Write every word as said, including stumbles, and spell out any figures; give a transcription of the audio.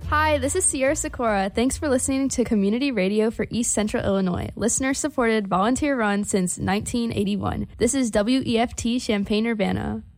Hi, this is Sierra Sikora. Thanks for listening to Community Radio for East Central Illinois, listener-supported, volunteer-run since nineteen eighty-one. This is W E F T Champaign-Urbana.